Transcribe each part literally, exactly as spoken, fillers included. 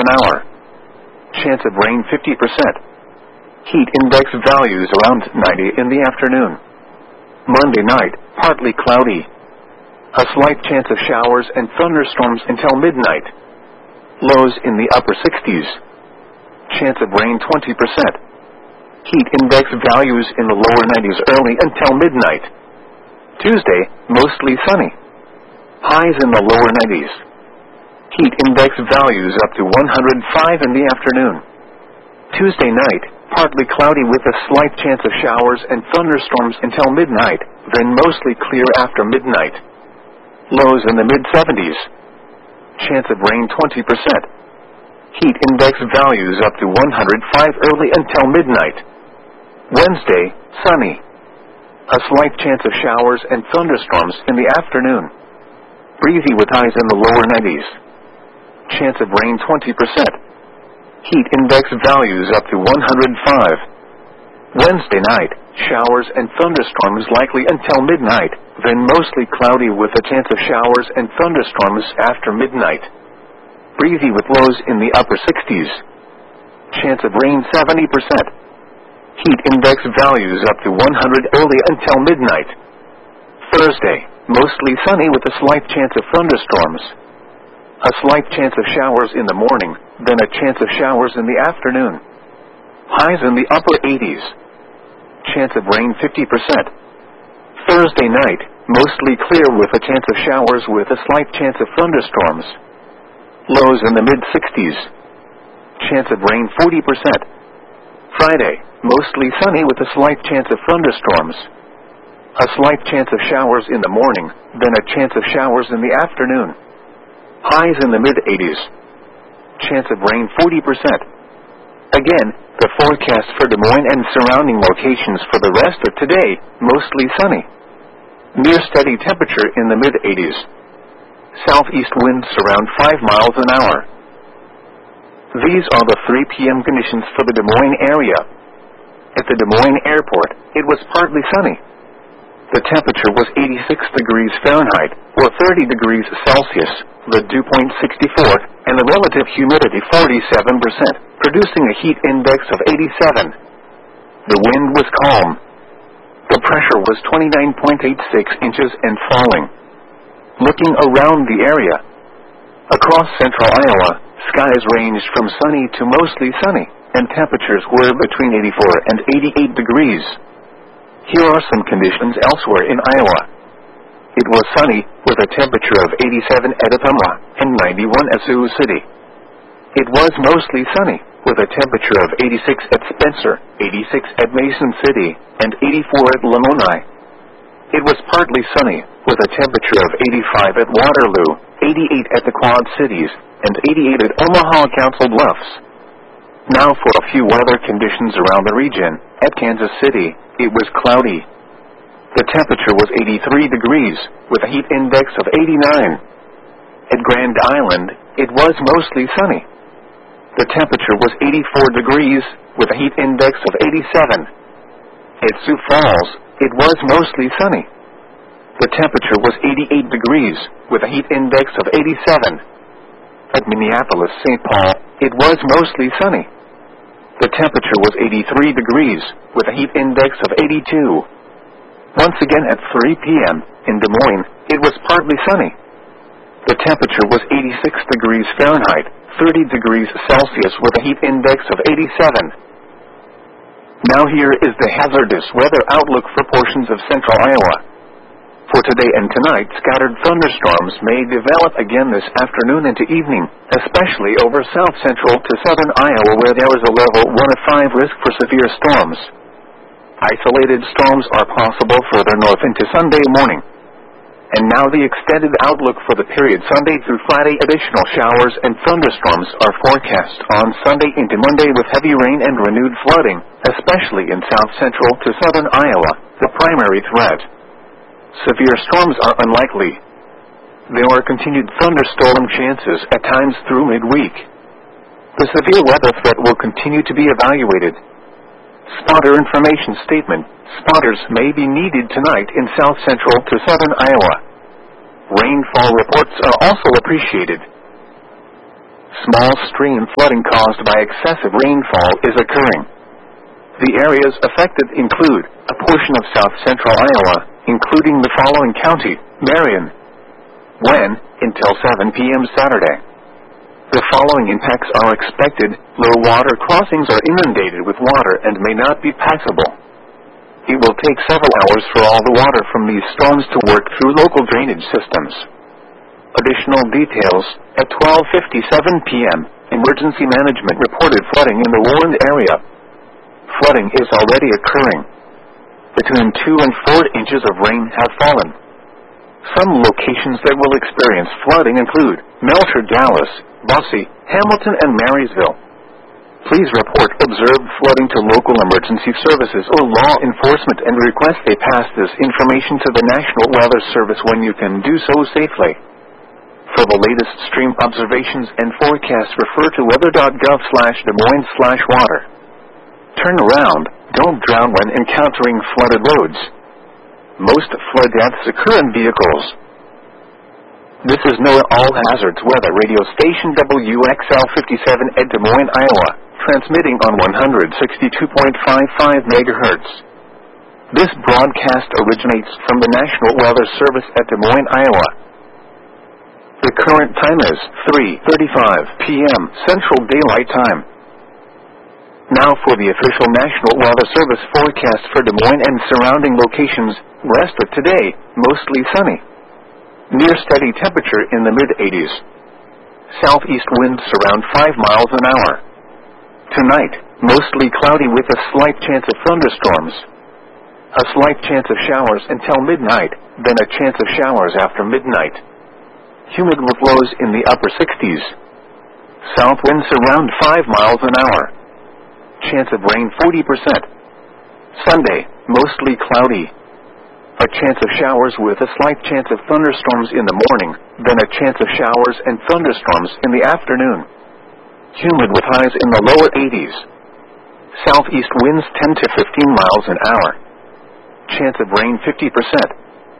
an hour. Chance of rain fifty percent. Heat index values around ninety in the afternoon. Monday night, partly cloudy. A slight chance of showers and thunderstorms until midnight. Lows in the upper sixties. Chance of rain twenty percent. Heat index values in the lower nineties early until midnight. Tuesday, mostly sunny. Highs in the lower nineties. Heat index values up to one hundred five in the afternoon. Tuesday night, partly cloudy with a slight chance of showers and thunderstorms until midnight, then mostly clear after midnight. Lows in the mid-seventies. Chance of rain twenty percent. Heat index values up to one hundred five early until midnight. Wednesday, sunny. A slight chance of showers and thunderstorms in the afternoon. Breezy with highs in the lower nineties. Chance of rain twenty percent. Heat index values up to one hundred five. Wednesday night, showers and thunderstorms likely until midnight, then mostly cloudy with a chance of showers and thunderstorms after midnight. Breezy with lows in the upper sixties. Chance of rain seventy percent. Heat index values up to one hundred early until midnight. Thursday, mostly sunny with a slight chance of thunderstorms. A slight chance of showers in the morning, then a chance of showers in the afternoon. Highs in the upper eighties. Chance of rain fifty percent. Thursday night, mostly clear with a chance of showers with a slight chance of thunderstorms. Lows in the mid-sixties. Chance of rain forty percent. Friday, mostly sunny with a slight chance of thunderstorms. A slight chance of showers in the morning, then a chance of showers in the afternoon. Highs in the mid-eighties. Chance of rain forty percent. Again, the forecast for Des Moines and surrounding locations for the rest of today, mostly sunny. Near steady temperature in the mid-eighties. Southeast winds around five miles an hour. These are the three p m conditions for the Des Moines area. At the Des Moines airport, it was partly sunny. The temperature was eighty-six degrees Fahrenheit, or thirty degrees Celsius, the dew point sixty-four, and the relative humidity forty-seven percent, producing a heat index of eighty-seven. The wind was calm. The pressure was twenty-nine point eight six inches and falling. Looking around the area, across central Iowa, skies ranged from sunny to mostly sunny, and temperatures were between eighty-four and eighty-eight degrees. Here are some conditions elsewhere in Iowa. It was sunny, with a temperature of eighty-seven at Ottumwa and ninety-one at Sioux City. It was mostly sunny, with a temperature of eighty-six at Spencer, eighty-six at Mason City, and eighty-four at Lamoni. It was partly sunny, with a temperature of eighty-five at Waterloo, eighty-eight at the Quad Cities, and eighty-eight at Omaha Council Bluffs. Now for a few weather conditions around the region. At Kansas City, it was cloudy. The temperature was eighty-three degrees, with a heat index of eighty-nine. At Grand Island, it was mostly sunny. The temperature was eighty-four degrees, with a heat index of eighty-seven. At Sioux Falls, it was mostly sunny. The temperature was eighty-eight degrees, with a heat index of eighty-seven. At Minneapolis, Saint Paul, it was mostly sunny. The temperature was eighty-three degrees, with a heat index of eighty-two. Once again at three p m in Des Moines, it was partly sunny. The temperature was eighty-six degrees Fahrenheit, thirty degrees Celsius, with a heat index of eighty-seven. Now here is the hazardous weather outlook for portions of central Iowa. For today and tonight, scattered thunderstorms may develop again this afternoon into evening, especially over south central to southern Iowa, where there is a level one of five risk for severe storms. Isolated storms are possible further north into Sunday morning. And now the extended outlook for the period Sunday through Friday. Additional showers and thunderstorms are forecast on Sunday into Monday, with heavy rain and renewed flooding, especially in south central to southern Iowa, the primary threat. Severe storms are unlikely. There are continued thunderstorm chances at times through midweek. The severe weather threat will continue to be evaluated. Spotter information statement. Spotters may be needed tonight in south central to southern Iowa. Rainfall reports are also appreciated. Small stream flooding caused by excessive rainfall is occurring. The areas affected include a portion of south-central Iowa, including the following county: Marion. When, until seven p m Saturday. The following impacts are expected: low water crossings are inundated with water and may not be passable. It will take several hours for all the water from these storms to work through local drainage systems. Additional details: at twelve fifty-seven p m, emergency management reported flooding in the warned area. Flooding is already occurring. Between two and four inches of rain have fallen. Some locations that will experience flooding include Melcher, Dallas, Bosse, Hamilton, and Marysville. Please report observed flooding to local emergency services or law enforcement and request they pass this information to the National Weather Service when you can do so safely. For the latest stream observations and forecasts, refer to weather dot gov slash Des Moines slash water. Turn around, don't drown when encountering flooded roads. Most flood deaths occur in vehicles. This is NOAA All Hazards Weather Radio Station W X L fifty-seven at Des Moines, Iowa, transmitting on one sixty-two point five five megahertz. This broadcast originates from the National Weather Service at Des Moines, Iowa. The current time is three thirty-five p m Central Daylight Time. Now for the official National Weather Service forecast for Des Moines and surrounding locations. Rest of today, mostly sunny. Near steady temperature in the mid-eighties. Southeast winds around five miles an hour. Tonight, mostly cloudy with a slight chance of thunderstorms. A slight chance of showers until midnight, then a chance of showers after midnight. Humid with lows in the upper sixties. South winds around five miles an hour. Chance of rain forty percent. Sunday, mostly cloudy. A chance of showers with a slight chance of thunderstorms in the morning, then a chance of showers and thunderstorms in the afternoon. Humid with highs in the lower eighties. Southeast winds ten to fifteen miles an hour. Chance of rain fifty percent.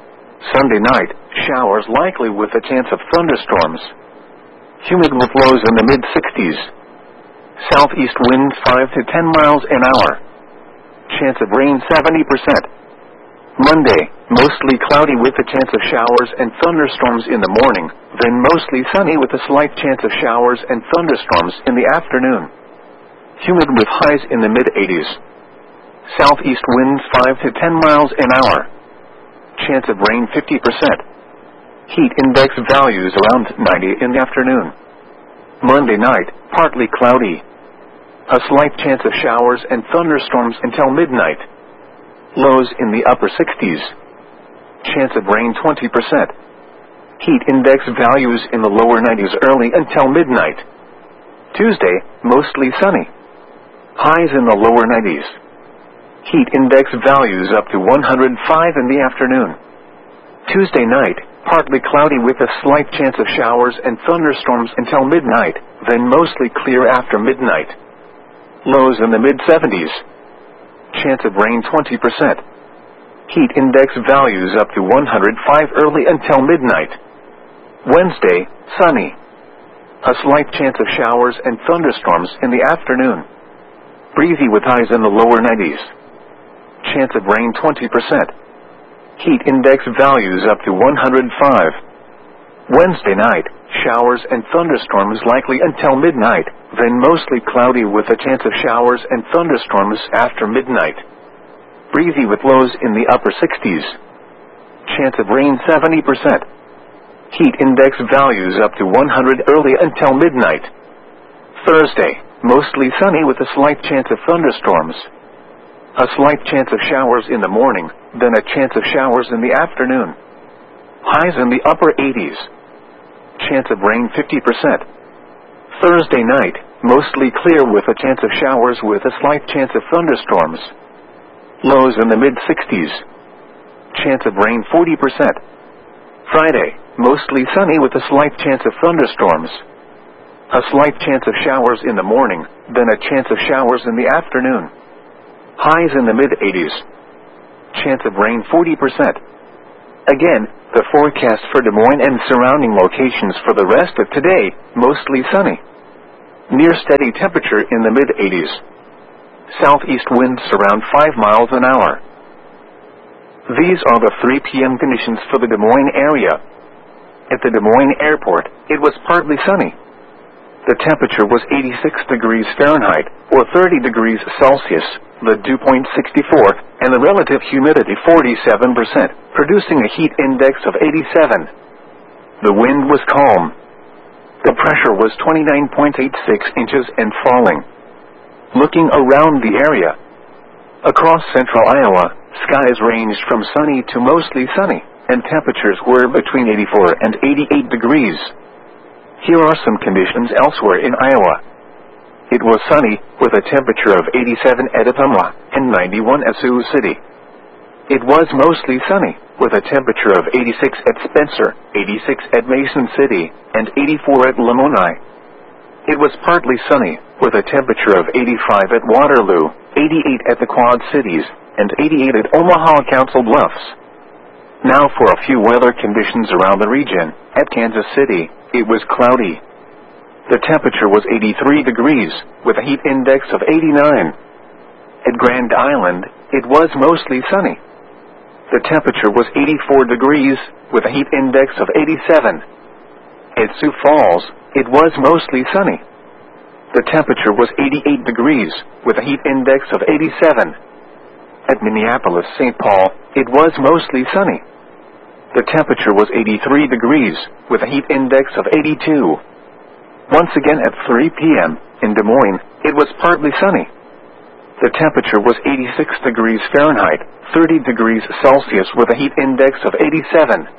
Sunday night, showers likely with a chance of thunderstorms. Humid with lows in the mid-sixties. Southeast winds five to ten miles an hour. Chance of rain seventy percent. Monday, mostly cloudy with a chance of showers and thunderstorms in the morning, then mostly sunny with a slight chance of showers and thunderstorms in the afternoon. Humid with highs in the mid-eighties. Southeast winds five to ten miles an hour. Chance of rain fifty percent. Heat index values around ninety in the afternoon. Monday night, partly cloudy. A slight chance of showers and thunderstorms until midnight. Lows in the upper sixties. Chance of rain twenty percent. Heat index values in the lower nineties early until midnight. Tuesday, mostly sunny. Highs in the lower nineties. Heat index values up to one hundred five in the afternoon. Tuesday night, partly cloudy with a slight chance of showers and thunderstorms until midnight, then mostly clear after midnight. Lows in the mid-seventies. Chance of rain twenty percent. Heat index values up to one hundred five early until midnight. Wednesday, sunny. A slight chance of showers and thunderstorms in the afternoon. Breezy with highs in the lower nineties. Chance of rain twenty percent. Heat index values up to one hundred five. Wednesday night, showers and thunderstorms likely until midnight, then mostly cloudy with a chance of showers and thunderstorms after midnight. Breezy with lows in the upper sixties. Chance of rain seventy percent. Heat index values up to one hundred early until midnight. Thursday, mostly sunny with a slight chance of thunderstorms. A slight chance of showers in the morning, then a chance of showers in the afternoon. Highs in the upper eighties. Chance of rain fifty percent. Thursday night, mostly clear with a chance of showers with a slight chance of thunderstorms. Lows in the mid-sixties. Chance of rain forty percent. Friday, mostly sunny with a slight chance of thunderstorms. A slight chance of showers in the morning, then a chance of showers in the afternoon. Highs in the mid-eighties. Chance of rain forty percent. Again, the forecast for Des Moines and surrounding locations for the rest of today, mostly sunny. Near steady temperature in the mid eighties. Southeast winds around five miles an hour. These are the three p m conditions for the Des Moines area. At the Des Moines Airport, it was partly sunny. The temperature was eighty-six degrees Fahrenheit, or thirty degrees Celsius, the dew point sixty-four, and the relative humidity forty-seven percent, producing a heat index of eighty-seven. The wind was calm. The pressure was twenty-nine point eight six inches and falling. Looking around the area, across central Iowa, skies ranged from sunny to mostly sunny, and temperatures were between eighty-four and eighty-eight degrees. Here are some conditions elsewhere in Iowa. It was sunny, with a temperature of eighty-seven at Ottumwa and ninety-one at Sioux City. It was mostly sunny, with a temperature of eighty-six at Spencer, eighty-six at Mason City, and eighty-four at Lamoni. It was partly sunny, with a temperature of eighty-five at Waterloo, eighty-eight at the Quad Cities, and eighty-eight at Omaha Council Bluffs. Now for a few weather conditions around the region. At Kansas City, it was cloudy. The temperature was eighty-three degrees, with a heat index of eighty-nine. At Grand Island, it was mostly sunny. The temperature was eighty-four degrees, with a heat index of eighty-seven. At Sioux Falls, it was mostly sunny. The temperature was eighty-eight degrees, with a heat index of eighty-seven. At Minneapolis, Saint Paul, it was mostly sunny. The temperature was eighty-three degrees, with a heat index of eighty-two. Once again at three p m in Des Moines, it was partly sunny. The temperature was eighty-six degrees Fahrenheit, thirty degrees Celsius, with a heat index of eighty-seven.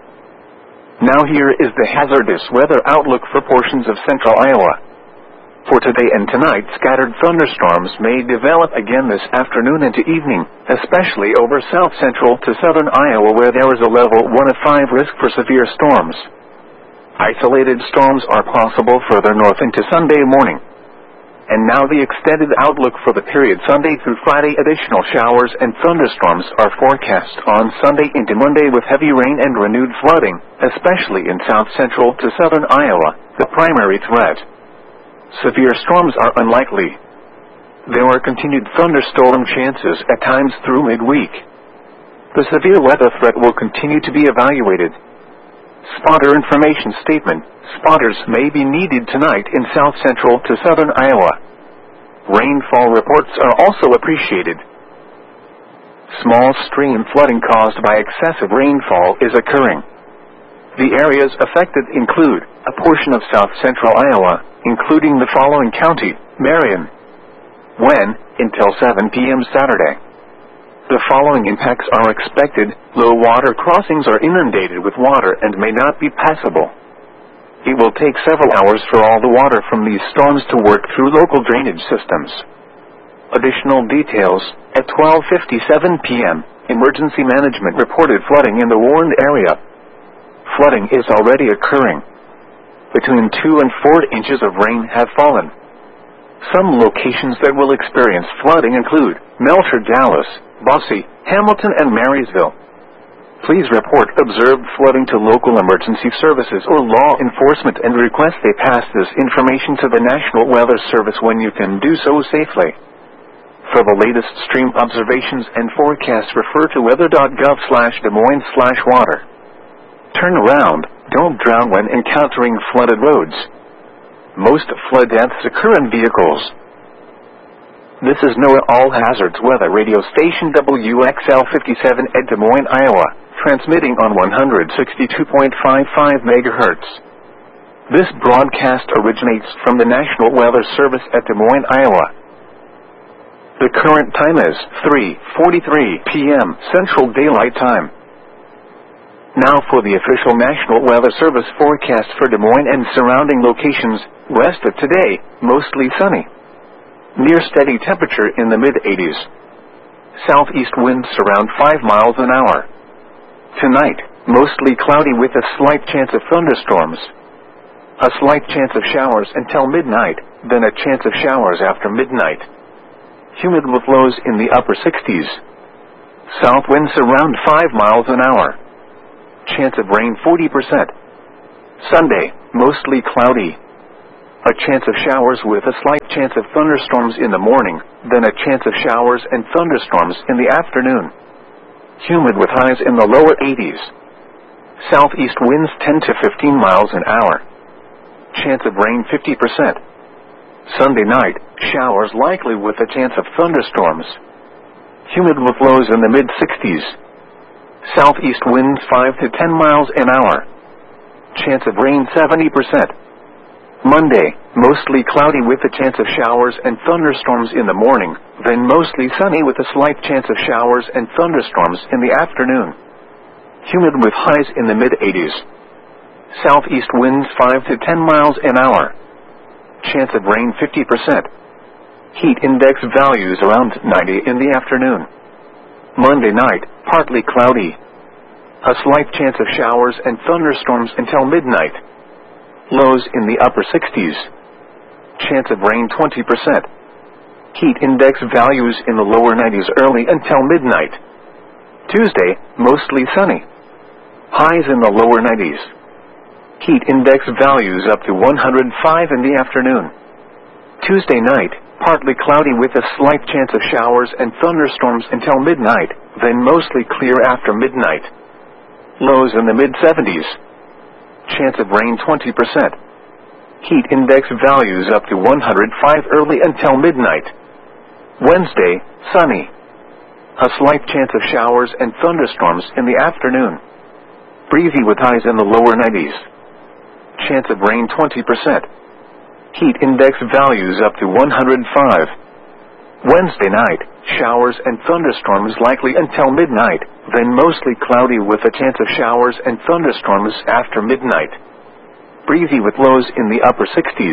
Now here is the hazardous weather outlook for portions of central Iowa. For today and tonight, scattered thunderstorms may develop again this afternoon into evening, especially over south central to southern Iowa, where there is a level one of five risk for severe storms. Isolated storms are possible further north into Sunday morning. And now the extended outlook for the period Sunday through Friday. Additional showers and thunderstorms are forecast on Sunday into Monday, with heavy rain and renewed flooding, especially in south central to southern Iowa, the primary threat. Severe storms are unlikely. There are continued thunderstorm chances at times through midweek. The severe weather threat will continue to be evaluated. Spotter information statement. Spotters may be needed tonight in south central to southern Iowa. Rainfall reports are also appreciated. Small stream flooding caused by excessive rainfall is occurring. The areas affected include a portion of south central Iowa, including the following county: Marion. When? Until seven p m Saturday. The following impacts are expected. Low water crossings are inundated with water and may not be passable. It will take several hours for all the water from these storms to work through local drainage systems. Additional details. At twelve fifty-seven p m, emergency management reported flooding in the warned area. Flooding is already occurring. Between two and four inches of rain have fallen. Some locations that will experience flooding include Melcher, Dallas, Bosse, Hamilton, and Marysville. Please report observed flooding to local emergency services or law enforcement and request they pass this information to the National Weather Service when you can do so safely. For the latest stream observations and forecasts, refer to weather.gov slash Des Moines slash water. Turn around. Don't drown when encountering flooded roads. Most flood deaths occur in vehicles. This is NOAA All Hazards Weather Radio Station W X L fifty-seven at Des Moines, Iowa, transmitting on one hundred sixty-two point five five megahertz. This broadcast originates from the National Weather Service at Des Moines, Iowa. The current time is three forty-three p m Central Daylight Time. Now for the official National Weather Service forecast for Des Moines and surrounding locations. Rest of today, mostly sunny. Near steady temperature in the mid eighties. Southeast winds around five miles an hour. Tonight, mostly cloudy with a slight chance of thunderstorms. A slight chance of showers until midnight, then a chance of showers after midnight. Humid with lows in the upper sixties. South winds around five miles an hour. Chance of rain forty percent. Sunday, mostly cloudy. A chance of showers with a slight chance of thunderstorms in the morning, then a chance of showers and thunderstorms in the afternoon. Humid with highs in the lower eighties. Southeast winds ten to fifteen miles an hour. Chance of rain fifty percent. Sunday night, showers likely with a chance of thunderstorms. Humid with lows in the mid-sixties. Southeast winds five to ten miles an hour. Chance of rain seventy percent. Monday, mostly cloudy with a chance of showers and thunderstorms in the morning, then mostly sunny with a slight chance of showers and thunderstorms in the afternoon. Humid with highs in the mid-eighties. Southeast winds five to ten miles an hour. Chance of rain fifty percent. Heat index values around ninety in the afternoon. Monday night, partly cloudy. A slight chance of showers and thunderstorms until midnight. Lows in the upper sixties. Chance of rain twenty percent. Heat index values in the lower nineties early until midnight. Tuesday, mostly sunny. Highs in the lower nineties. Heat index values up to one hundred five in the afternoon. Tuesday night, partly cloudy with a slight chance of showers and thunderstorms until midnight, then mostly clear after midnight. Lows in the mid-seventies. Chance of rain twenty percent. Heat index values up to one hundred five early until midnight. Wednesday, sunny. A slight chance of showers and thunderstorms in the afternoon. Breezy with highs in the lower nineties. Chance of rain twenty percent. Heat index values up to one hundred five. Wednesday night, showers and thunderstorms likely until midnight, then mostly cloudy with a chance of showers and thunderstorms after midnight. Breezy with lows in the upper sixties.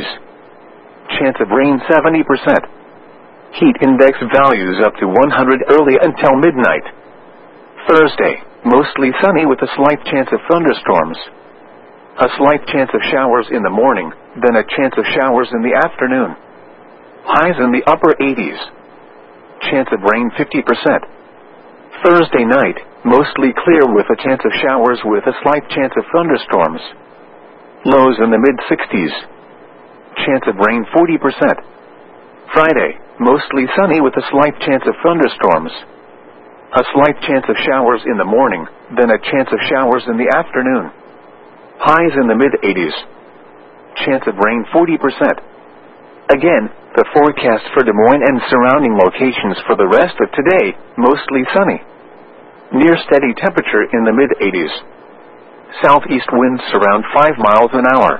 Chance of rain seventy percent. Heat index values up to one hundred early until midnight. Thursday, mostly sunny with a slight chance of thunderstorms. A slight chance of showers in the morning, then a chance of showers in the afternoon. Highs in the upper eighties. Chance of rain fifty percent. Thursday night, mostly clear with a chance of showers with a slight chance of thunderstorms. Lows in the mid-sixties. Chance of rain forty percent. Friday, mostly sunny with a slight chance of thunderstorms. A slight chance of showers in the morning, then a chance of showers in the afternoon. Highs in the mid-eighties. Chance of rain forty percent. Again, the forecast for Des Moines and surrounding locations for the rest of today, mostly sunny. Near steady temperature in the mid-eighties. Southeast winds around five miles an hour.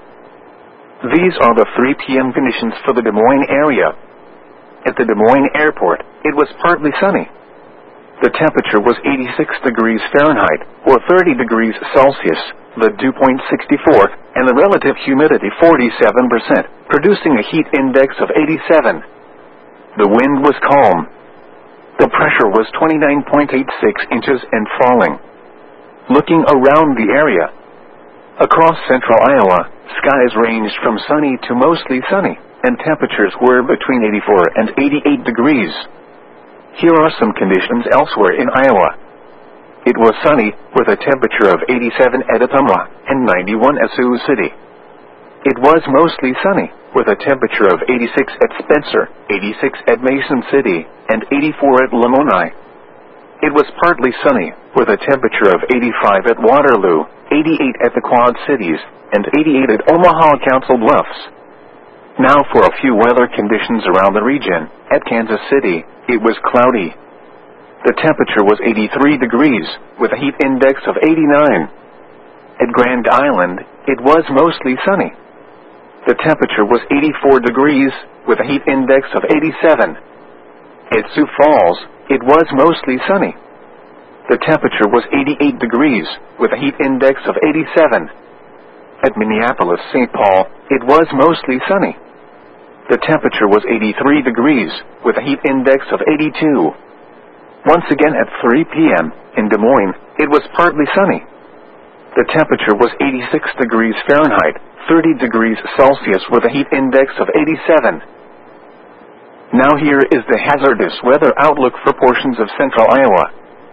These are the three p m conditions for the Des Moines area. At the Des Moines airport, it was partly sunny. The temperature was eighty-six degrees Fahrenheit, or thirty degrees Celsius, the dew point sixty-four, and the relative humidity forty-seven percent, producing a heat index of eighty-seven. The wind was calm. The pressure was twenty-nine point eight six inches and falling. Looking around the area, across central Iowa, skies ranged from sunny to mostly sunny, and temperatures were between eighty-four and eighty-eight degrees. Here are some conditions elsewhere in Iowa. It was sunny, with a temperature of eighty-seven at Ottumwa and ninety-one at Sioux City. It was mostly sunny, with a temperature of eighty-six at Spencer, eighty-six at Mason City, and eighty-four at Lamoni. It was partly sunny, with a temperature of eighty-five at Waterloo, eighty-eight at the Quad Cities, and eighty-eight at Omaha Council Bluffs. Now for a few weather conditions around the region. At Kansas City, it was cloudy. The temperature was eighty-three degrees, with a heat index of eighty-nine. At Grand Island, it was mostly sunny. The temperature was eighty-four degrees, with a heat index of eighty-seven. At Sioux Falls, it was mostly sunny. The temperature was eighty-eight degrees, with a heat index of eighty-seven. At Minneapolis, Saint Paul, it was mostly sunny. The temperature was eighty-three degrees, with a heat index of eighty-two. Once again at three p m in Des Moines, it was partly sunny. The temperature was eighty-six degrees Fahrenheit, thirty degrees Celsius with a heat index of eighty-seven. Now here is the hazardous weather outlook for portions of central Iowa.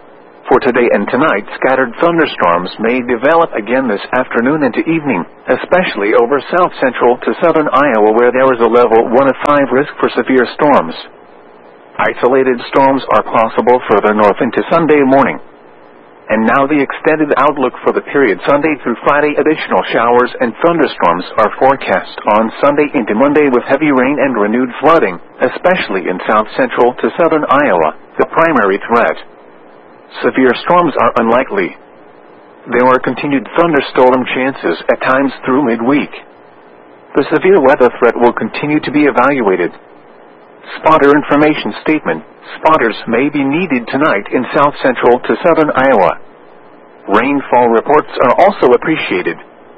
For today and tonight, scattered thunderstorms may develop again this afternoon into evening, especially over south central to southern Iowa, where there is a level one of five risk for severe storms. Isolated storms are possible further north into Sunday morning. And now the extended outlook for the period Sunday through Friday. Additional showers and thunderstorms are forecast on Sunday into Monday, with heavy rain and renewed flooding, especially in south central to southern Iowa, the primary threat. Severe storms are unlikely. There are continued thunderstorm chances at times through midweek. The severe weather threat will continue to be evaluated. Spotter information statement: spotters may be needed tonight in south central to southern Iowa. Rainfall reports are also appreciated.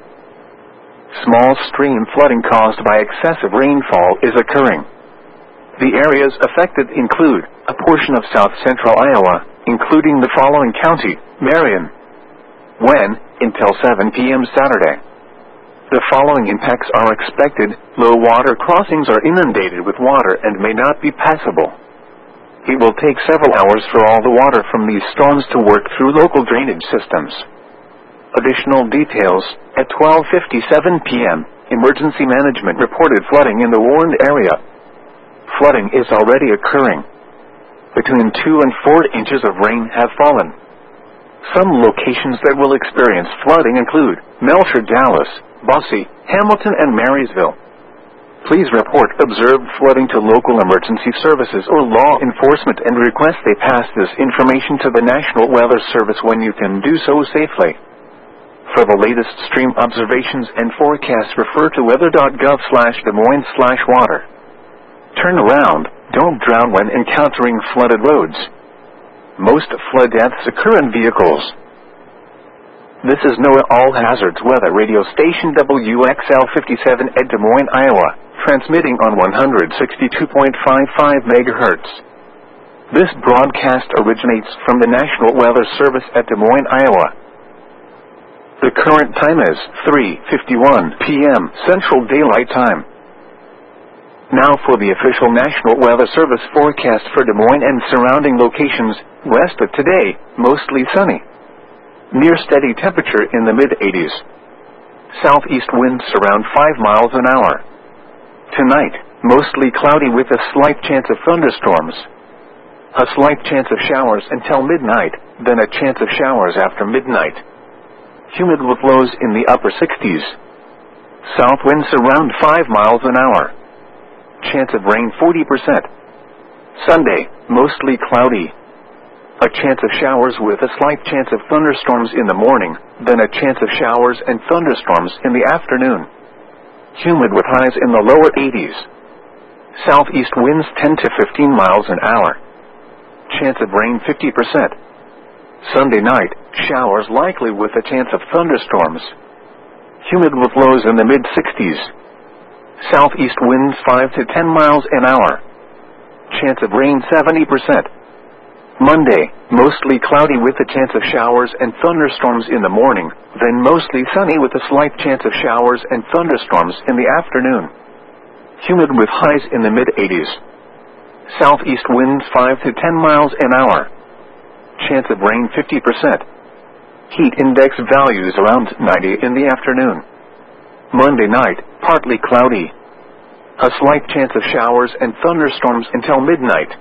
Small stream flooding caused by excessive rainfall is occurring. The areas affected include a portion of south central Iowa, including the following county: Marion. When, until seven p m Saturday. The following impacts are expected: low water crossings are inundated with water and may not be passable. It will take several hours for all the water from these storms to work through local drainage systems. Additional details: at twelve fifty-seven p m, emergency management reported flooding in the warned area. Flooding is already occurring. Between two and four inches of rain have fallen. Some locations that will experience flooding include Melcher, Dallas, Bosse, Hamilton, and Marysville. Please report observed flooding to local emergency services or law enforcement and request they pass this information to the National Weather Service when you can do so safely. For the latest stream observations and forecasts, refer to weather.gov slash Des Moines slash water. Turn around. Don't drown when encountering flooded roads. Most flood deaths occur in vehicles. This is NOAA All Hazards Weather Radio Station W X L fifty-seven at Des Moines, Iowa, transmitting on one hundred sixty-two point five five megahertz. This broadcast originates from the National Weather Service at Des Moines, Iowa. The current time is three fifty-one p m Central Daylight Time. Now for the official National Weather Service forecast for Des Moines and surrounding locations. West of today, mostly sunny. Near steady temperature in the mid-eighties. Southeast winds around five miles an hour. Tonight, mostly cloudy with a slight chance of thunderstorms. A slight chance of showers until midnight, then a chance of showers after midnight. Humid with lows in the upper sixties. South winds around five miles an hour. Chance of rain forty percent. Sunday, mostly cloudy. A chance of showers with a slight chance of thunderstorms in the morning, then a chance of showers and thunderstorms in the afternoon. Humid with highs in the lower eighties. Southeast winds ten to fifteen miles an hour. Chance of rain fifty percent. Sunday night, showers likely with a chance of thunderstorms. Humid with lows in the mid-sixties. Southeast winds five to ten miles an hour. Chance of rain seventy percent. Monday, mostly cloudy with a chance of showers and thunderstorms in the morning, then mostly sunny with a slight chance of showers and thunderstorms in the afternoon. Humid with highs in the mid-eighties. Southeast winds five to ten miles an hour. Chance of rain fifty percent. Heat index values around ninety in the afternoon. Monday night, partly cloudy. A slight chance of showers and thunderstorms until midnight.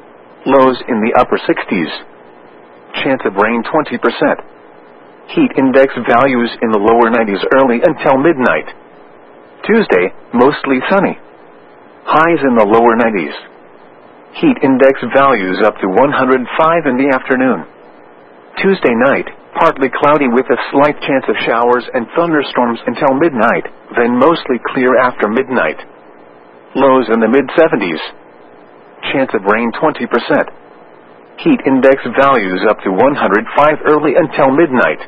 Lows in the upper sixties. Chance of rain twenty percent. Heat index values in the lower nineties early until midnight. Tuesday, mostly sunny. Highs in the lower nineties. Heat index values up to one hundred five in the afternoon. Tuesday night, partly cloudy with a slight chance of showers and thunderstorms until midnight, then mostly clear after midnight. Lows in the mid-seventies. Chance of rain twenty percent. Heat index values up to one hundred five early until midnight.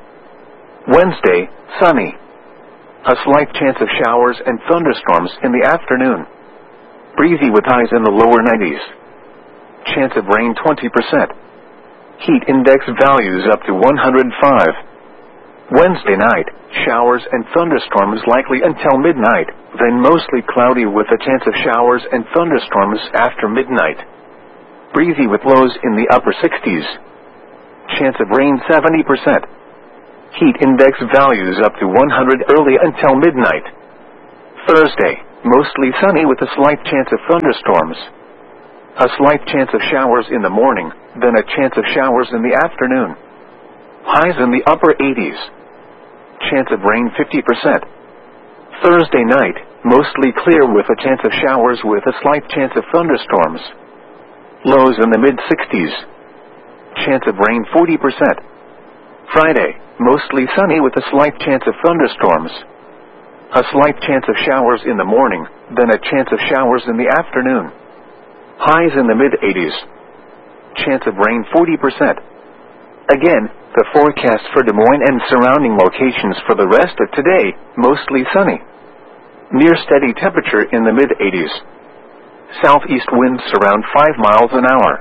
Wednesday, sunny. A slight chance of showers and thunderstorms in the afternoon. Breezy with highs in the lower nineties. Chance of rain twenty percent. Heat index values up to one hundred five. Wednesday night, showers and thunderstorms likely until midnight, then mostly cloudy with a chance of showers and thunderstorms after midnight. Breezy with lows in the upper sixties. chance of rain seventy percent. Heat index values up to one hundred early until midnight. Thursday, mostly sunny with a slight chance of thunderstorms. A slight chance of showers in the morning, then a chance of showers in the afternoon. Highs in the upper eighties. Chance of rain fifty percent. Thursday night, mostly clear with a chance of showers with a slight chance of thunderstorms. Lows in the mid-sixties. Chance of rain forty percent. Friday, mostly sunny with a slight chance of thunderstorms. A slight chance of showers in the morning, then a chance of showers in the afternoon. Highs in the mid-eighties. Chance of rain forty percent. Again, the forecast for Des Moines and surrounding locations for the rest of today, mostly sunny. Near steady temperature in the mid-eighties. Southeast winds around five miles an hour.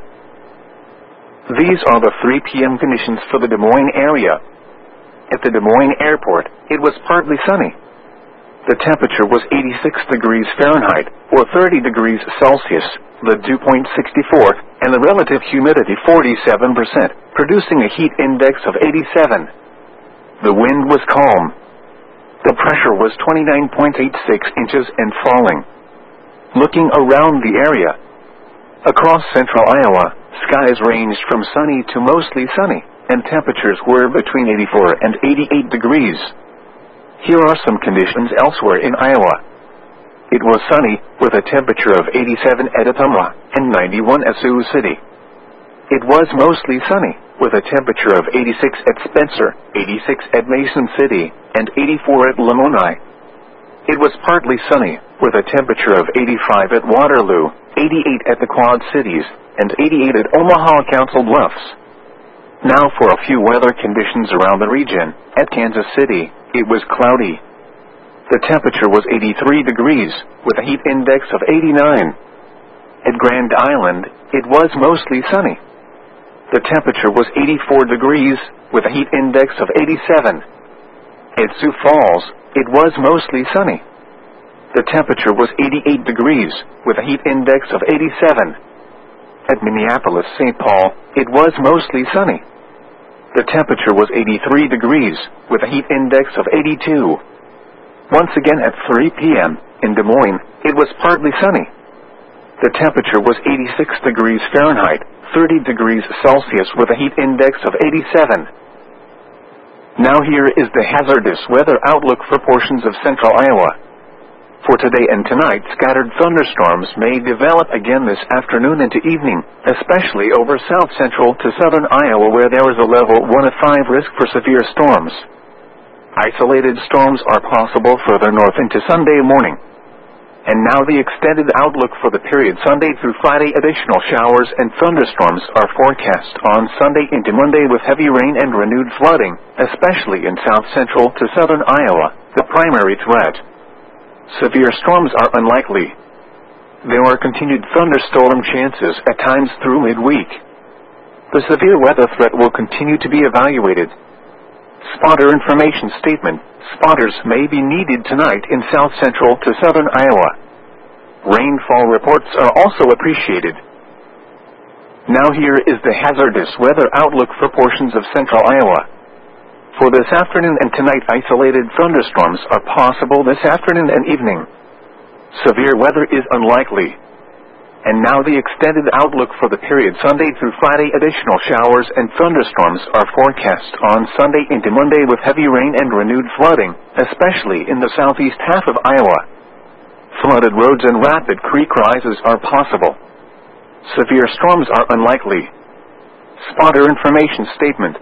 These are the three p m conditions for the Des Moines area. At the Des Moines Airport, it was partly sunny. The temperature was eighty-six degrees Fahrenheit, or thirty degrees Celsius, the dew point sixty-four, and the relative humidity forty-seven percent, producing a heat index of eighty-seven. The wind was calm. The pressure was twenty-nine point eight six inches and falling. Looking around the area, across central Iowa, skies ranged from sunny to mostly sunny, and temperatures were between eighty-four and eighty-eight degrees. Here are some conditions elsewhere in Iowa. It was sunny, with a temperature of eighty-seven at Ottumwa and ninety-one at Sioux City. It was mostly sunny, with a temperature of eighty-six at Spencer, eighty-six at Mason City, and eighty-four at Lamoni. It was partly sunny, with a temperature of eighty-five at Waterloo, eighty-eight at the Quad Cities, and eighty-eight at Omaha Council Bluffs. Now for a few weather conditions around the region. At Kansas City, it was cloudy. The temperature was eighty-three degrees, with a heat index of eighty-nine. At Grand Island, it was mostly sunny. The temperature was eighty-four degrees, with a heat index of eighty-seven. At Sioux Falls, it was mostly sunny. The temperature was eighty-eight degrees, with a heat index of eighty-seven. At Minneapolis-Saint Paul, it was mostly sunny. The temperature was eighty-three degrees, with a heat index of eighty-two. Once again at three p m in Des Moines, it was partly sunny. The temperature was eighty-six degrees Fahrenheit, thirty degrees Celsius with a heat index of eighty-seven. Now here is the hazardous weather outlook for portions of central Iowa. For today and tonight, scattered thunderstorms may develop again this afternoon into evening, especially over south central to southern Iowa where there is a level one of five risk for severe storms. Isolated storms are possible further north into Sunday morning. And now the extended outlook for the period Sunday through Friday. Additional showers and thunderstorms are forecast on Sunday into Monday with heavy rain and renewed flooding, especially in south central to southern Iowa, the primary threat. Severe storms are unlikely. There are continued thunderstorm chances at times through midweek. The severe weather threat will continue to be evaluated. Spotter information statement. Spotters may be needed tonight in south central to southern Iowa. Rainfall reports are also appreciated. Now here is the hazardous weather outlook for portions of central Iowa. For this afternoon and tonight, isolated thunderstorms are possible this afternoon and evening. Severe weather is unlikely. And now the extended outlook for the period Sunday through Friday. Additional showers and thunderstorms are forecast on Sunday into Monday with heavy rain and renewed flooding, especially in the southeast half of Iowa. Flooded roads and rapid creek rises are possible. Severe storms are unlikely. Spotter information statement.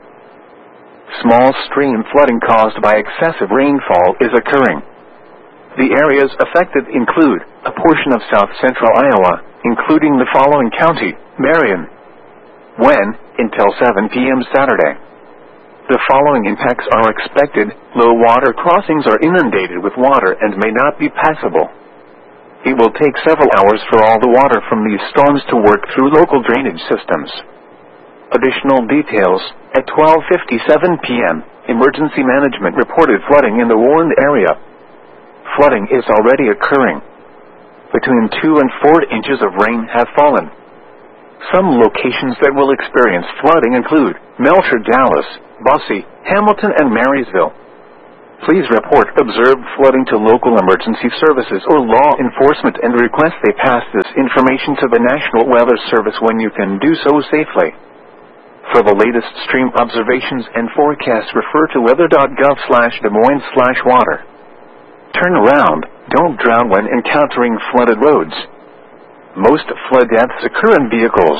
Small stream flooding caused by excessive rainfall is occurring. The areas affected include a portion of south central Iowa, including the following county: Marion. When, until seven p m Saturday. The following impacts are expected: low water crossings are inundated with water and may not be passable. It will take several hours for all the water from these storms to work through local drainage systems. Additional details: at twelve fifty-seven p m, emergency management reported flooding in the warned area. Flooding is already occurring. Between two and four inches of rain have fallen. Some locations that will experience flooding include Melcher, Dallas, Boise, Hamilton, and Marysville. Please report observed flooding to local emergency services or law enforcement and request they pass this information to the National Weather Service when you can do so safely. For the latest stream observations and forecasts, refer to weather.gov slash Des Moines slash water. Turn around, don't drown when encountering flooded roads. Most flood deaths occur in vehicles.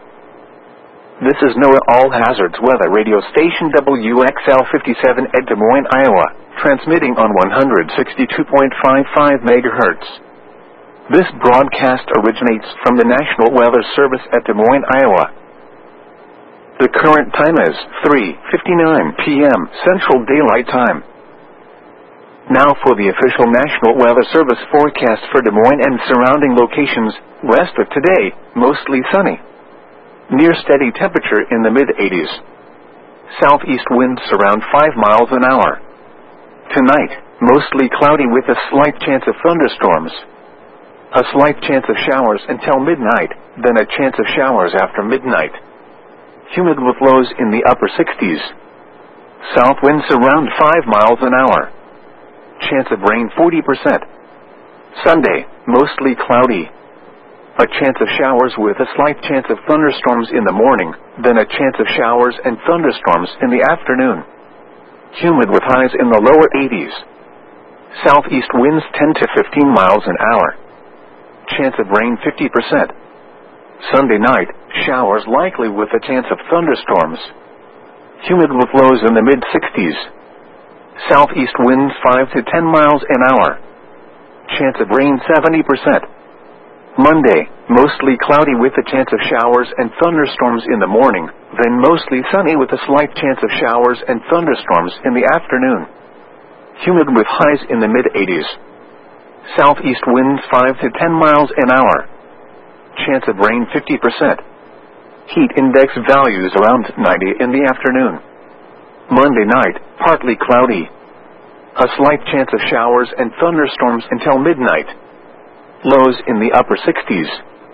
This is NOAA All Hazards Weather Radio Station W X L fifty-seven at Des Moines, Iowa, transmitting on one hundred sixty-two point five five megahertz. This broadcast originates from the National Weather Service at Des Moines, Iowa. The current time is three fifty-nine p m Central Daylight Time. Now for the official National Weather Service forecast for Des Moines and surrounding locations. Rest of today, mostly sunny. Near steady temperature in the mid eighties. Southeast winds around five miles an hour. Tonight, mostly cloudy with a slight chance of thunderstorms. A slight chance of showers until midnight, then a chance of showers after midnight. Humid with lows in the upper sixties. South winds around five miles an hour. Chance of rain forty percent. Sunday, mostly cloudy. A chance of showers with a slight chance of thunderstorms in the morning, then a chance of showers and thunderstorms in the afternoon. Humid with highs in the lower eighties. Southeast winds ten to fifteen miles an hour. Chance of rain fifty percent. Sunday night, showers likely with a chance of thunderstorms. Humid with lows in the mid sixties. Southeast winds five to ten miles an hour. Chance of rain seventy percent. Monday, mostly cloudy with a chance of showers and thunderstorms in the morning, then mostly sunny with a slight chance of showers and thunderstorms in the afternoon. Humid with highs in the mid eighties. Southeast winds five to ten miles an hour. Chance of rain fifty percent. Heat index values around ninety in the afternoon. Monday night, partly cloudy. A slight chance of showers and thunderstorms until midnight. Lows in the upper sixties.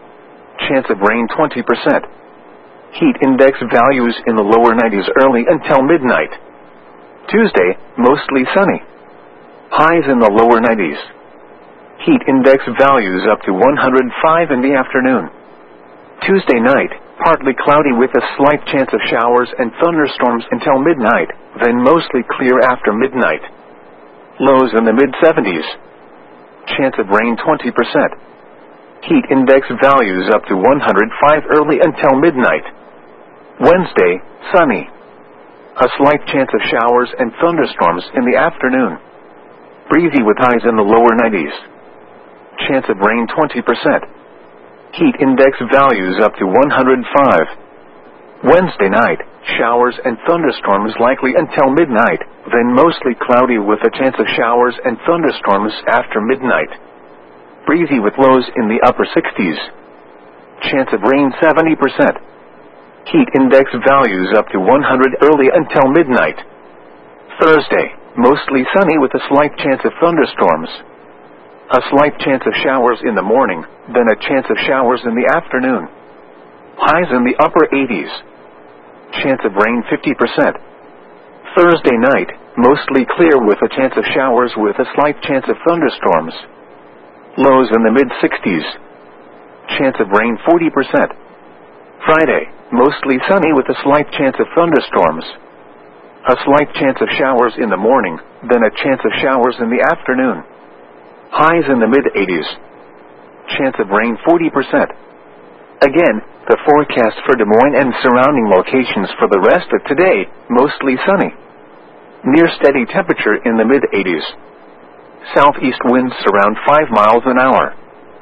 Chance of rain twenty percent. Heat index values in the lower nineties early until midnight. Tuesday, mostly sunny. Highs in the lower nineties. Heat index values up to one hundred five in the afternoon. Tuesday night, partly cloudy with a slight chance of showers and thunderstorms until midnight, then mostly clear after midnight. Lows in the mid seventies. Chance of rain twenty percent. Heat index values up to one hundred five early until midnight. Wednesday, sunny. A slight chance of showers and thunderstorms in the afternoon. Breezy with highs in the lower nineties. Chance of rain twenty percent. Heat index values up to one hundred five. Wednesday night, showers and thunderstorms likely until midnight, then mostly cloudy with a chance of showers and thunderstorms after midnight. Breezy with lows in the upper sixties. Chance of rain seventy percent. Heat index values up to one hundred early until midnight. Thursday, mostly sunny with a slight chance of thunderstorms. A slight chance of showers in the morning, then a chance of showers in the afternoon. Highs in the upper eighties. Chance of rain fifty percent. Thursday night, mostly clear with a chance of showers with a slight chance of thunderstorms. Lows in the mid sixties. Chance of rain forty percent. Friday, mostly sunny with a slight chance of thunderstorms. A slight chance of showers in the morning, then a chance of showers in the afternoon. Highs in the mid eighties. Chance of rain forty percent. Again, the forecast for Des Moines and surrounding locations for the rest of today, mostly sunny. Near steady temperature in the mid eighties. Southeast winds around five miles an hour.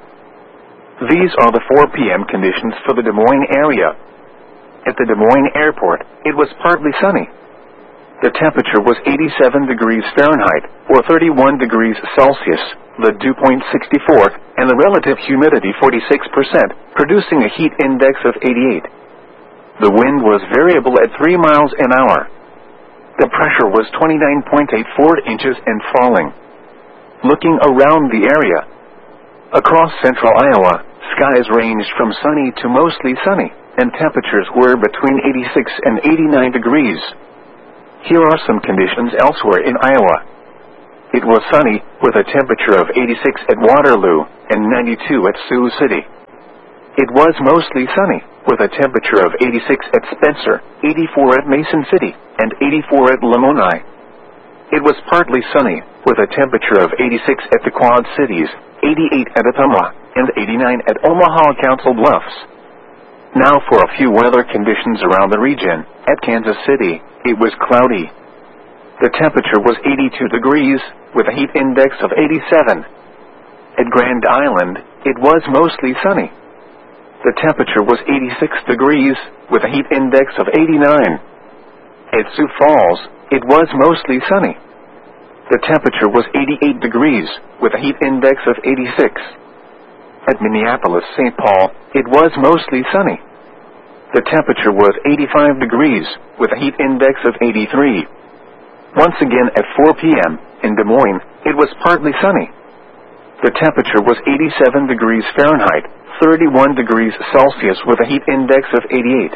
These are the four p m conditions for the Des Moines area. At the Des Moines Airport, it was partly sunny. The temperature was eighty-seven degrees Fahrenheit, or thirty-one degrees Celsius, the dew point sixty-four, and the relative humidity forty-six percent, producing a heat index of eighty-eight. The wind was variable at three miles an hour. The pressure was twenty-nine point eight four inches and falling. Looking around the area. Across central Iowa, skies ranged from sunny to mostly sunny, and temperatures were between eighty-six and eighty-nine degrees. Here are some conditions elsewhere in Iowa. It was sunny, with a temperature of eighty-six at Waterloo and ninety-two at Sioux City. It was mostly sunny, with a temperature of eighty-six at Spencer, eighty-four at Mason City, and eighty-four at Lamoni. It was partly sunny, with a temperature of eighty-six at the Quad Cities, eighty-eight at Ottumwa, and eighty-nine at Omaha Council Bluffs. Now for a few weather conditions around the region. At Kansas City, it was cloudy. The temperature was eighty-two degrees, with a heat index of eighty-seven. At Grand Island, it was mostly sunny. The temperature was eighty-six degrees, with a heat index of eighty-nine. At Sioux Falls, it was mostly sunny. The temperature was eighty-eight degrees, with a heat index of eighty-six. At Minneapolis, Saint Paul, it was mostly sunny. The temperature was eighty-five degrees, with a heat index of eighty-three. Once again at four p m in Des Moines, it was partly sunny. The temperature was eighty-seven degrees Fahrenheit, thirty-one degrees Celsius, with a heat index of eighty-eight.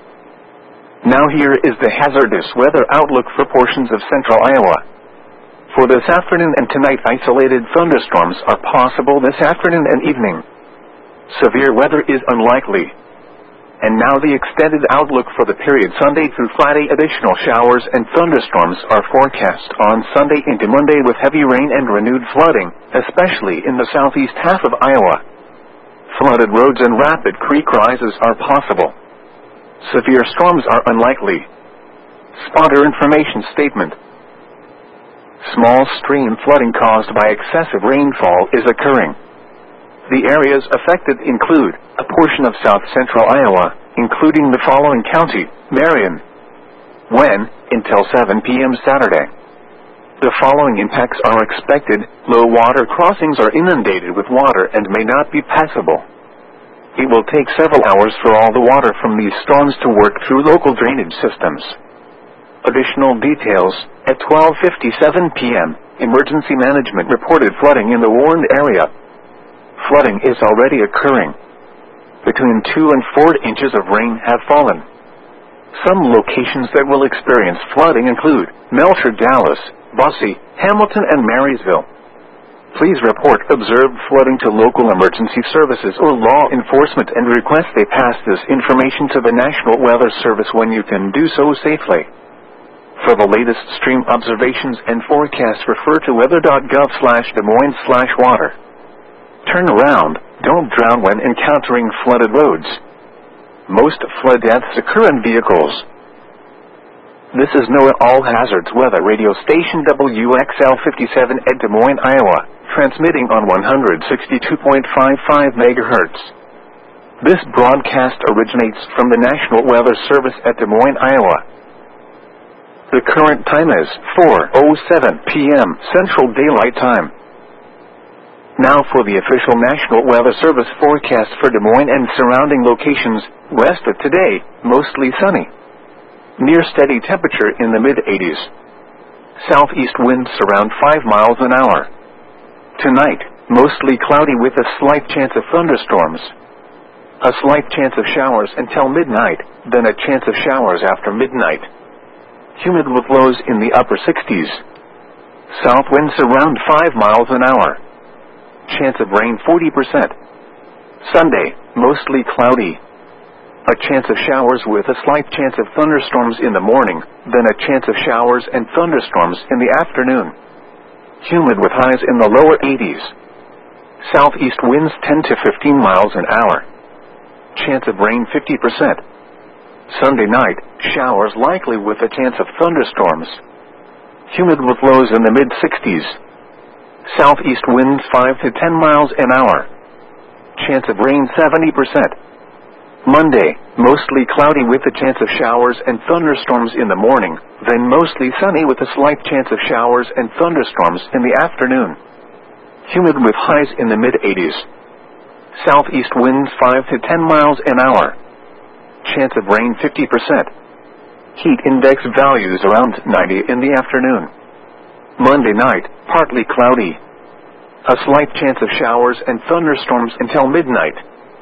Now here is the hazardous weather outlook for portions of central Iowa. For this afternoon and tonight, isolated thunderstorms are possible this afternoon and evening. Severe weather is unlikely. And now the extended outlook for the period Sunday through Friday. Additional showers and thunderstorms are forecast on Sunday into Monday, with heavy rain and renewed flooding, especially in the southeast half of Iowa. Flooded roads and rapid creek rises are possible. Severe storms are unlikely. Spotter information statement. Small stream flooding caused by excessive rainfall is occurring. The areas affected include a portion of south central Iowa, including the following county: Marion. When, until seven p m Saturday. The following impacts are expected: low water crossings are inundated with water and may not be passable. It will take several hours for all the water from these storms to work through local drainage systems. Additional details: at twelve fifty-seven p m, emergency management reported flooding in the warned area. Flooding is already occurring. Between two and four inches of rain have fallen. Some locations that will experience flooding include Melcher, Dallas, Bosse, Hamilton, and Marysville. Please report observed flooding to local emergency services or law enforcement and request they pass this information to the National Weather Service when you can do so safely. For the latest stream observations and forecasts, refer to weather dot gov slash Des Moines slash water. Turn around, don't drown when encountering flooded roads. Most flood deaths occur in vehicles. This is NOAA All Hazards Weather Radio Station W X L fifty-seven at Des Moines, Iowa, transmitting on one hundred sixty-two point five five megahertz. This broadcast originates from the National Weather Service at Des Moines, Iowa. The current time is four oh seven p m Central Daylight Time. Now for the official National Weather Service forecast for Des Moines and surrounding locations. West of today, mostly sunny. Near steady temperature in the mid-eighties. Southeast winds around five miles an hour. Tonight, mostly cloudy with a slight chance of thunderstorms. A slight chance of showers until midnight, then a chance of showers after midnight. Humid with lows in the upper sixties. South winds around five miles an hour. Chance of rain forty percent. Sunday, mostly cloudy. A chance of showers with a slight chance of thunderstorms in the morning, then a chance of showers and thunderstorms in the afternoon. Humid with highs in the lower eighties. Southeast winds ten to fifteen miles an hour. Chance of rain fifty percent. Sunday night, showers likely with a chance of thunderstorms. Humid with lows in the mid-sixties. Southeast winds five to ten miles an hour. Chance of rain seventy percent. Monday, mostly cloudy with a chance of showers and thunderstorms in the morning, then mostly sunny with a slight chance of showers and thunderstorms in the afternoon. Humid with highs in the mid-eighties. Southeast winds five to ten miles an hour. Chance of rain fifty percent. Heat index values around ninety in the afternoon. Monday night, partly cloudy. A slight chance of showers and thunderstorms until midnight.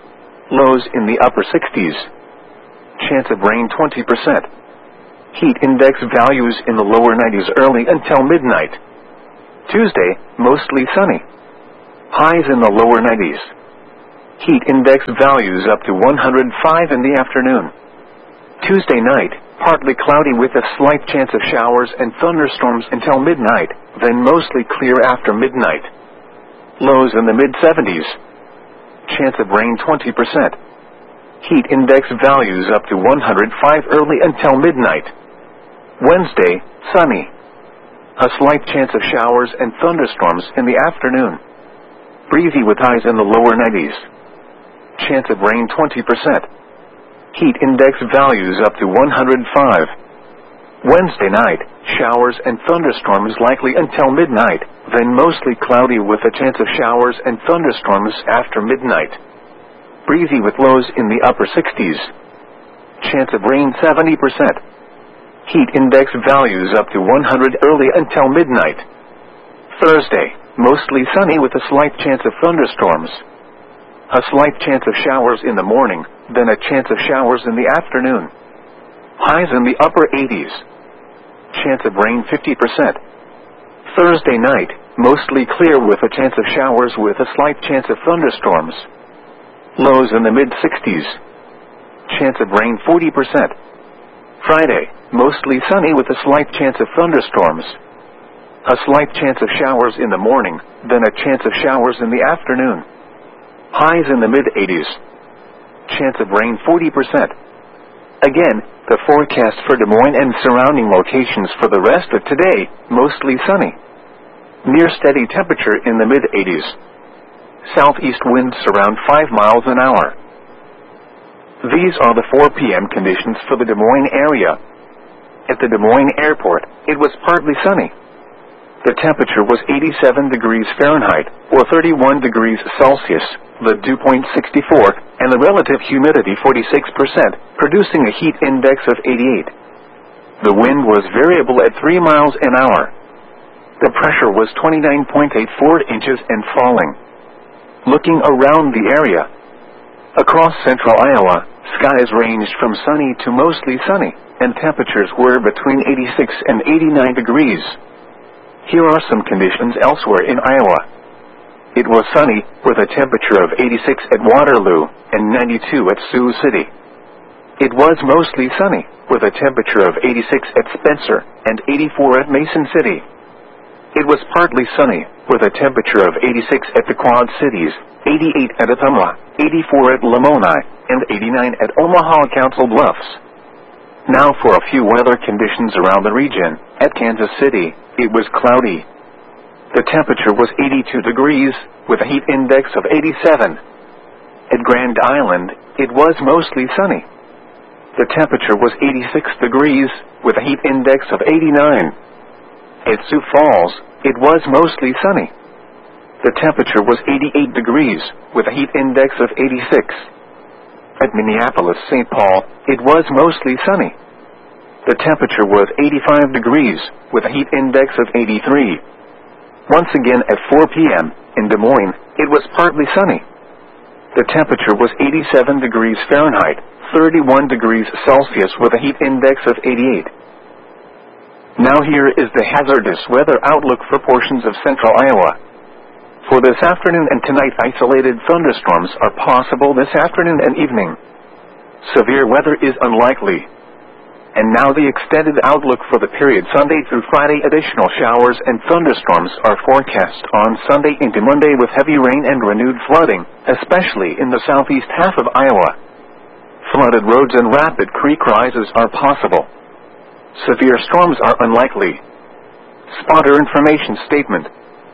Lows in the upper sixties. Chance of rain twenty percent. Heat index values in the lower nineties early until midnight. Tuesday, mostly sunny. Highs in the lower nineties. Heat index values up to one hundred five in the afternoon. Tuesday night, partly cloudy with a slight chance of showers and thunderstorms until midnight, then mostly clear after midnight. Lows in the mid-seventies. Chance of rain twenty percent. Heat index values up to one hundred five early until midnight. Wednesday, sunny. A slight chance of showers and thunderstorms in the afternoon. Breezy with highs in the lower nineties. Chance of rain twenty percent. Heat index values up to one hundred five. Wednesday night, showers and thunderstorms likely until midnight, then mostly cloudy with a chance of showers and thunderstorms after midnight. Breezy with lows in the upper sixties. Chance of rain seventy percent. Heat index values up to one hundred early until midnight. Thursday, mostly sunny with a slight chance of thunderstorms. A slight chance of showers in the morning, then a chance of showers in the afternoon. Highs in the upper eighties. Chance of rain fifty percent. Thursday night, mostly clear with a chance of showers with a slight chance of thunderstorms. Lows in the mid-sixties. Chance of rain forty percent. Friday, mostly sunny with a slight chance of thunderstorms. A slight chance of showers in the morning, then a chance of showers in the afternoon. Highs in the mid-eighties. Chance of rain forty percent. Again, the forecast for Des Moines and surrounding locations for the rest of today, mostly sunny. Near steady temperature in the mid-eighties. Southeast winds around five miles an hour. These are the four p m conditions for the Des Moines area. At the Des Moines Airport, it was partly sunny. The temperature was eighty-seven degrees Fahrenheit, or thirty-one degrees Celsius, the dew point sixty-four, and the relative humidity forty-six percent, producing a heat index of eighty-eight. The wind was variable at three miles an hour. The pressure was twenty-nine point eight four inches and falling. Looking around the area, across central Iowa, skies ranged from sunny to mostly sunny, and temperatures were between eighty-six and eighty-nine degrees. Here are some conditions elsewhere in Iowa. It was sunny, with a temperature of eighty-six at Waterloo and ninety-two at Sioux City. It was mostly sunny, with a temperature of eighty-six at Spencer and eighty-four at Mason City. It was partly sunny, with a temperature of eighty-six at the Quad Cities, eighty-eight at Ottumwa, eighty-four at Lamoni, and eighty-nine at Omaha Council Bluffs. Now for a few weather conditions around the region. At Kansas City, it was cloudy. The temperature was eighty-two degrees, with a heat index of eighty-seven. At Grand Island, it was mostly sunny. The temperature was eighty-six degrees, with a heat index of eighty-nine. At Sioux Falls, it was mostly sunny. The temperature was eighty-eight degrees, with a heat index of eighty-six. At Minneapolis-Saint Paul, it was mostly sunny. The temperature was eighty-five degrees, with a heat index of eighty-three. Once again at four p m in Des Moines, it was partly sunny. The temperature was eighty-seven degrees Fahrenheit, thirty-one degrees Celsius with a heat index of eighty-eight. Now here is the hazardous weather outlook for portions of central Iowa. For this afternoon and tonight, isolated thunderstorms are possible this afternoon and evening. Severe weather is unlikely. And now the extended outlook for the period Sunday through Friday. Additional showers and thunderstorms are forecast on Sunday into Monday with heavy rain and renewed flooding, especially in the southeast half of Iowa. Flooded roads and rapid creek rises are possible. Severe storms are unlikely. Spotter information statement.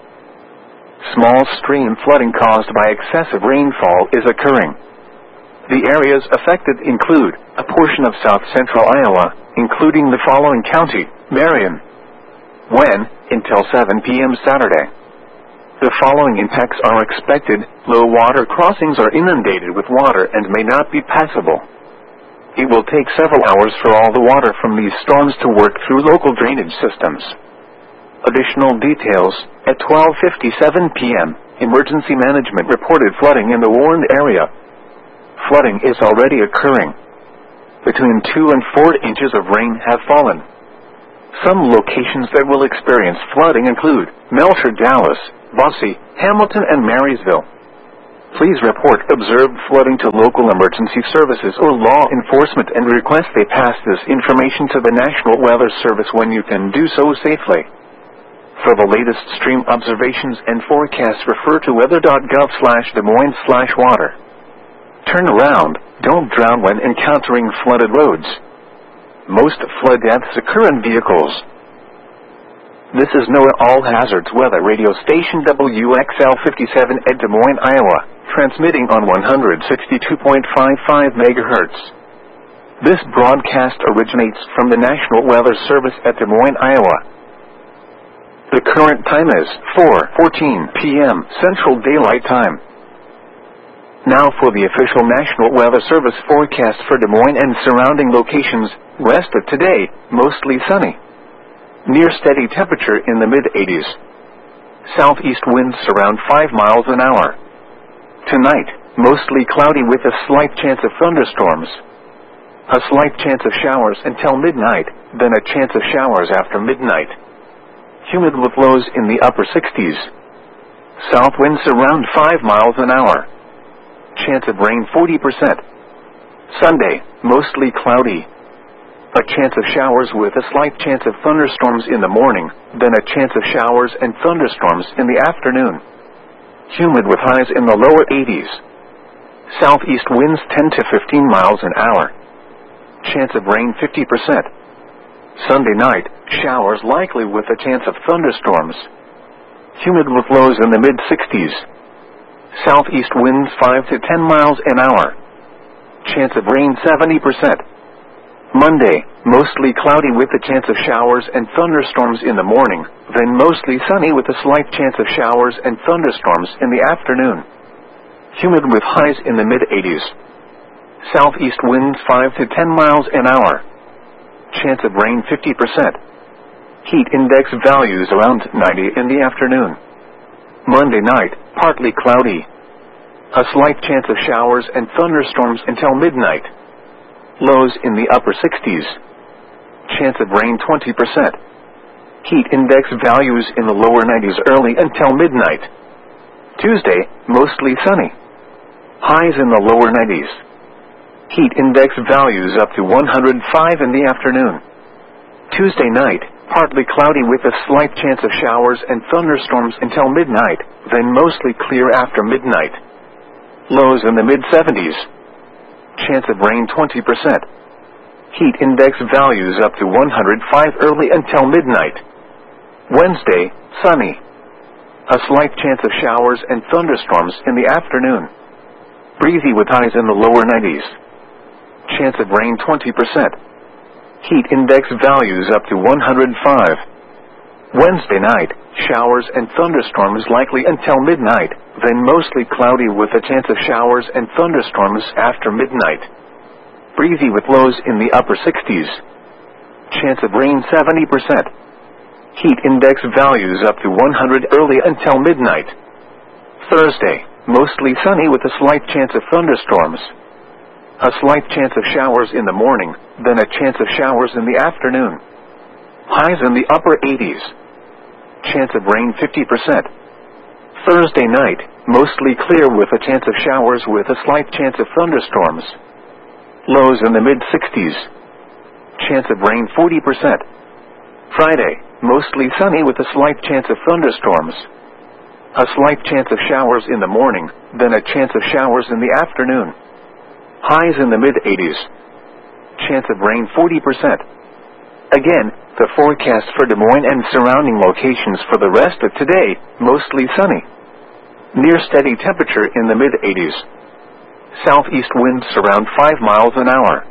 Small stream flooding caused by excessive rainfall is occurring. The areas affected include a portion of south-central Iowa, including the following county: Marion. When? Until seven p m Saturday. The following impacts are expected. Low water crossings are inundated with water and may not be passable. It will take several hours for all the water from these storms to work through local drainage systems. Additional details. At twelve fifty-seven p m, emergency management reported flooding in the warned area. flooding is already occurring. Between two and four inches of rain have fallen. Some locations that will experience flooding include Melcher, Dallas, Boise, Hamilton, and Marysville. Please report observed flooding to local emergency services or law enforcement and request they pass this information to the National Weather Service when you can do so safely. For the latest stream observations and forecasts, refer to weather.gov slash Des Moines slash water. Turn around, don't drown when encountering flooded roads. Most flood deaths occur in vehicles. This is NOAA All Hazards Weather Radio Station W X L fifty-seven at Des Moines, Iowa, transmitting on one hundred sixty-two point five five megahertz. This broadcast originates from the National Weather Service at Des Moines, Iowa. The current time is four fourteen p m Central Daylight Time. Now for the official National Weather Service forecast for Des Moines and surrounding locations. Rest of today, mostly sunny. Near steady temperature in the mid-eighties. Southeast winds around five miles an hour. Tonight, mostly cloudy with a slight chance of thunderstorms. A slight chance of showers until midnight, then a chance of showers after midnight. Humid with lows in the upper sixties. South winds around five miles an hour. Chance of rain forty percent. Sunday, mostly cloudy. A chance of showers with a slight chance of thunderstorms in the morning, then a chance of showers and thunderstorms in the afternoon. Humid with highs in the lower eighties. Southeast winds ten to fifteen miles an hour. Chance of rain fifty percent. Sunday night, showers likely with a chance of thunderstorms. Humid with lows in the mid-sixties. Southeast winds five to ten miles an hour. Chance of rain seventy percent. Monday, mostly cloudy with a chance of showers and thunderstorms in the morning, then mostly sunny with a slight chance of showers and thunderstorms in the afternoon. Humid with highs in the mid-eighties. Southeast winds five to ten miles an hour. Chance of rain fifty percent. Heat index values around ninety in the afternoon. Monday night, partly cloudy. A slight chance of showers and thunderstorms until midnight. Lows in the upper sixties. Chance of rain twenty percent. Heat index values in the lower nineties early until midnight. Tuesday, mostly sunny. Highs in the lower nineties. Heat index values up to one hundred five in the afternoon. Tuesday night, partly cloudy with a slight chance of showers and thunderstorms until midnight, then mostly clear after midnight. Lows in the mid-seventies. Chance of rain twenty percent. Heat index values up to one hundred five early until midnight. Wednesday, sunny. A slight chance of showers and thunderstorms in the afternoon. Breezy with highs in the lower nineties. Chance of rain twenty percent. Heat index values up to one hundred five. Wednesday night, showers and thunderstorms likely until midnight, then mostly cloudy with a chance of showers and thunderstorms after midnight. Breezy with lows in the upper sixties. Chance of rain seventy percent. Heat index values up to one hundred early until midnight. Thursday, mostly sunny with a slight chance of thunderstorms. A slight chance of showers in the morning, then a chance of showers in the afternoon. Highs in the upper eighties. Chance of rain fifty percent. Thursday night, mostly clear with a chance of showers with a slight chance of thunderstorms. Lows in the mid-sixties. Chance of rain forty percent. Friday, mostly sunny with a slight chance of thunderstorms. A slight chance of showers in the morning, then a chance of showers in the afternoon. Highs in the mid-eighties. Chance of rain forty percent. Again, the forecast for Des Moines and surrounding locations for the rest of today, mostly sunny. Near steady temperature in the mid-eighties. Southeast winds around five miles an hour.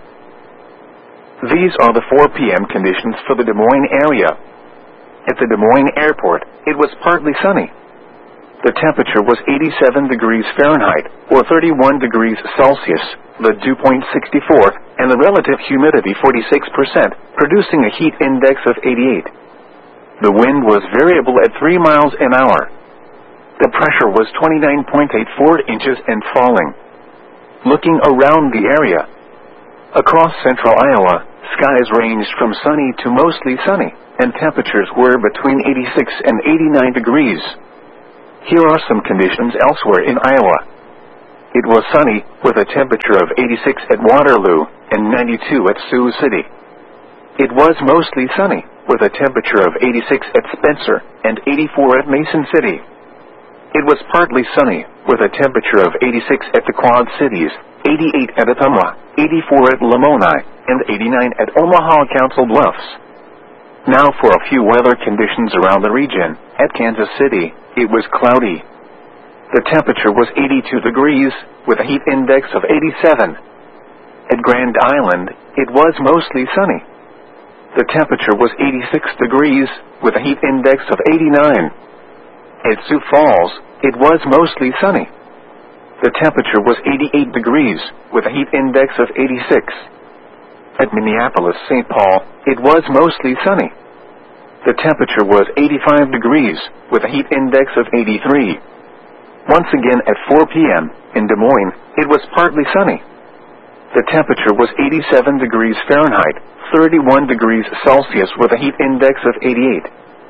These are the four p m conditions for the Des Moines area. At the Des Moines Airport, it was partly sunny. The temperature was eighty-seven degrees Fahrenheit, or thirty-one degrees Celsius, the dew point sixty-four, and the relative humidity forty-six percent, producing a heat index of eighty-eight. The wind was variable at three miles an hour. The pressure was twenty-nine point eight four inches and falling. Looking around the area. Across central Iowa, skies ranged from sunny to mostly sunny, and temperatures were between eighty-six and eighty-nine degrees. Here are some conditions elsewhere in Iowa. It was sunny, with a temperature of eighty-six at Waterloo and ninety-two at Sioux City. It was mostly sunny, with a temperature of eighty-six at Spencer and eighty-four at Mason City. It was partly sunny, with a temperature of eighty-six at the Quad Cities, eighty-eight at Ottumwa, eighty-four at Lamoni, and eighty-nine at Omaha Council Bluffs. Now for a few weather conditions around the region. At Kansas City, it was cloudy. The temperature was eighty-two degrees, with a heat index of eighty-seven. At Grand Island, it was mostly sunny. The temperature was eighty-six degrees, with a heat index of eighty-nine. At Sioux Falls, it was mostly sunny. The temperature was eighty-eight degrees, with a heat index of eighty-six. At Minneapolis-Saint Paul, it was mostly sunny. The temperature was eighty-five degrees, with a heat index of eighty-three. Once again at four p m in Des Moines, it was partly sunny. The temperature was eighty-seven degrees Fahrenheit, thirty-one degrees Celsius, with a heat index of eighty-eight.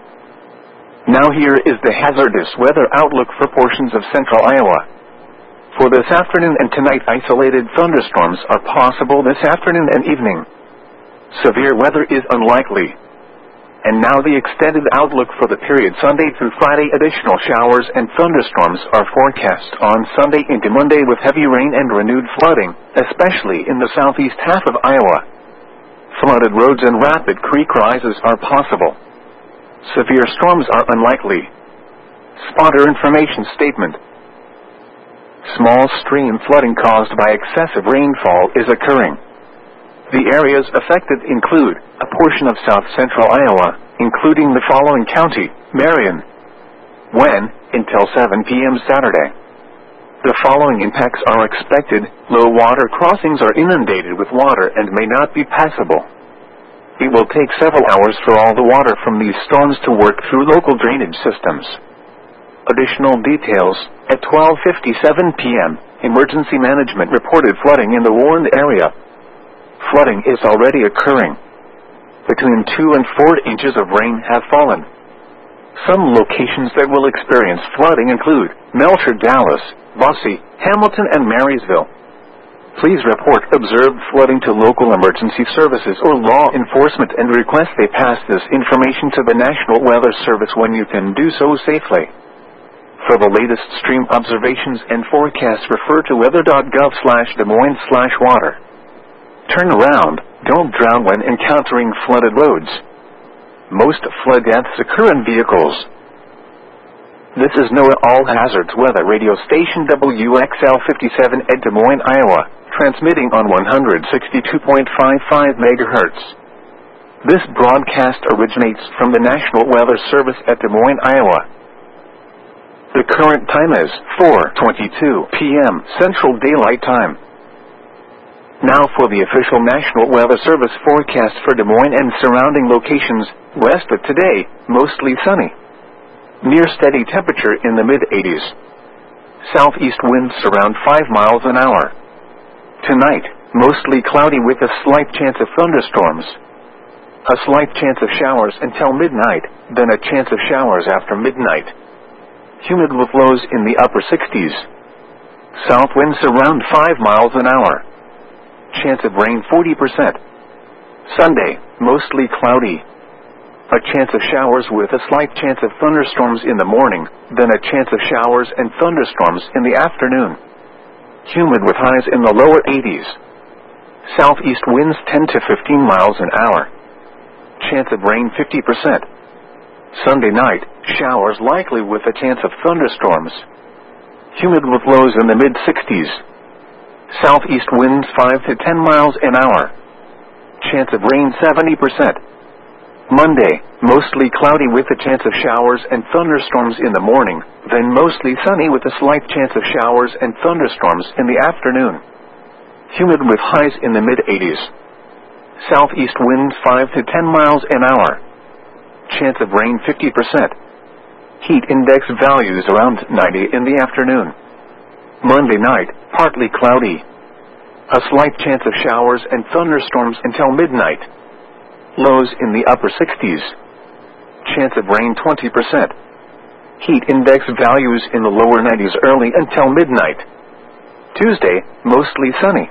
Now here is the hazardous weather outlook for portions of central Iowa. For this afternoon and tonight, isolated thunderstorms are possible this afternoon and evening. Severe weather is unlikely. And now the extended outlook for the period Sunday through Friday. Additional showers and thunderstorms are forecast on Sunday into Monday, with heavy rain and renewed flooding, especially in the southeast half of Iowa. Flooded roads and rapid creek rises are possible. Severe storms are unlikely. Spotter information statement. Small stream flooding caused by excessive rainfall is occurring. The areas affected include a portion of south-central Iowa, including the following county: Marion. When, until seven p m Saturday. The following impacts are expected: low water crossings are inundated with water and may not be passable. It will take several hours for all the water from these storms to work through local drainage systems. Additional details: at twelve fifty-seven p m, Emergency Management reported flooding in the warned area. Flooding is already occurring. Between two and four inches of rain have fallen. Some locations that will experience flooding include Melcher, Dallas, Bosse, Hamilton, and Marysville. Please report observed flooding to local emergency services or law enforcement and request they pass this information to the National Weather Service when you can do so safely. For the latest stream observations and forecasts, refer to weather.gov slash Des Moines slash water. Turn around, don't drown when encountering flooded roads. Most flood deaths occur in vehicles. This is NOAA All Hazards Weather Radio Station W X L fifty-seven at Des Moines, Iowa, transmitting on one hundred sixty-two point five five megahertz. This broadcast originates from the National Weather Service at Des Moines, Iowa. The current time is four twenty-two p m Central Daylight Time. Now for the official National Weather Service forecast for Des Moines and surrounding locations. West of today, mostly sunny. Near steady temperature in the mid-eighties. Southeast winds around five miles an hour. Tonight, mostly cloudy with a slight chance of thunderstorms. A slight chance of showers until midnight, then a chance of showers after midnight. Humid with lows in the upper sixties. South winds around five miles an hour. Chance of rain forty percent. Sunday, mostly cloudy. A chance of showers with a slight chance of thunderstorms in the morning, then a chance of showers and thunderstorms in the afternoon. Humid with highs in the lower eighties. Southeast winds ten to fifteen miles an hour. Chance of rain fifty percent. Sunday night, showers likely with a chance of thunderstorms. Humid with lows in the mid-sixties. Southeast winds five to ten miles an hour. Chance of rain seventy percent. Monday, mostly cloudy with a chance of showers and thunderstorms in the morning, then mostly sunny with a slight chance of showers and thunderstorms in the afternoon. Humid with highs in the mid-eighties. Southeast winds five to ten miles an hour. Chance of rain fifty percent. Heat index values around ninety in the afternoon. Monday night, partly cloudy. A slight chance of showers and thunderstorms until midnight. Lows in the upper sixties. Chance of rain twenty percent. Heat index values in the lower nineties early until midnight. Tuesday, mostly sunny.